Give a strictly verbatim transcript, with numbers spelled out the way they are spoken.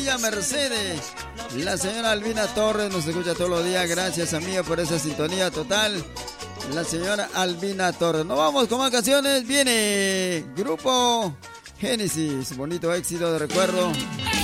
Villa Mercedes. La señora Albina Torres nos escucha todos los días. Gracias, amiga, por esa sintonía total. La señora Albina Torres. Nos vamos con más canciones. Viene Grupo Génesis. Bonito éxito de recuerdo.